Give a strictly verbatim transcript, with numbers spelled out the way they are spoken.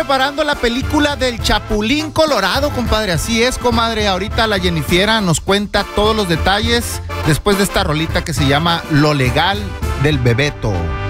Preparando la película del Chapulín Colorado, compadre. Así es, comadre. Ahorita la Jennifiera nos cuenta todos los detalles después de esta rolita que se llama Lo Legal del Bebeto.